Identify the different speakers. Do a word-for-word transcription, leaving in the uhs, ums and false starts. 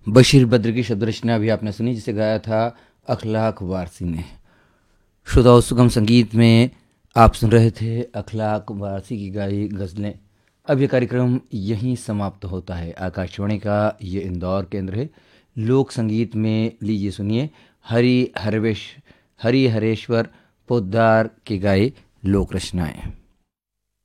Speaker 1: बशीर बद्र की शब्द रचना भी आपने सुनी, जिसे गाया था अखलाक वारसी ने। श्रोताओं, सुगम संगीत में आप सुन रहे थे अखलाक वारसी की गाई गज़लें। अब ये कार्यक्रम यहीं समाप्त होता है। आकाशवाणी का ये इंदौर केंद्र है। लोक संगीत में लीजिए सुनिए हरि हरवेश हरि हरेश्वर पोद्दार की गाई लोक रचनाएं।